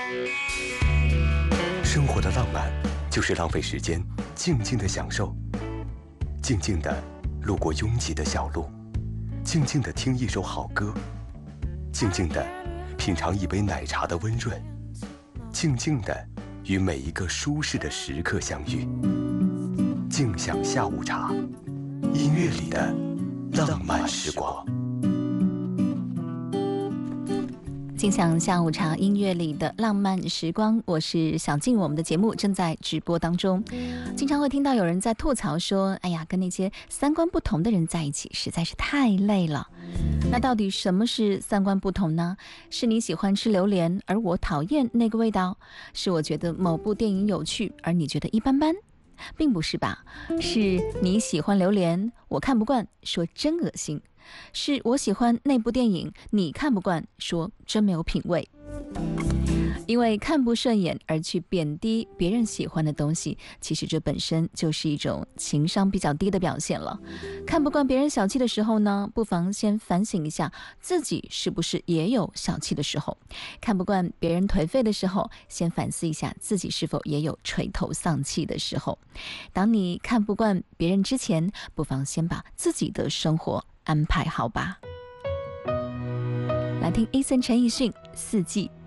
生活的浪漫就是浪费时间，静静的享受，静静的路过拥挤的小路，静静的听一首好歌，静静的品尝一杯奶茶的温润，静静的与每一个舒适的时刻相遇。静享下午茶，音乐里的浪漫时光。 静享下午茶，音乐里的浪漫时光，我是小静，我们的节目正在直播当中。经常会听到有人在吐槽说，哎呀，跟那些三观不同的人在一起实在是太累了。那到底什么是三观不同呢？是你喜欢吃榴莲，而我讨厌那个味道？是我觉得某部电影有趣，而你觉得一般般？并不是吧？是你喜欢榴莲，我看不惯，说真恶心。是我喜欢那部电影，你看不惯，说真没有品味。因为看不顺眼而去贬低别人喜欢的东西，其实这本身就是一种情商比较低的表现了。看不惯别人小气的时候呢，不妨先反省一下自己是不是也有小气的时候。看不惯别人颓废的时候，先反思一下自己是否也有垂头丧气的时候。当你看不惯别人之前，不妨先把自己的生活安排好吧。来听Eason 陈奕迅《四季》。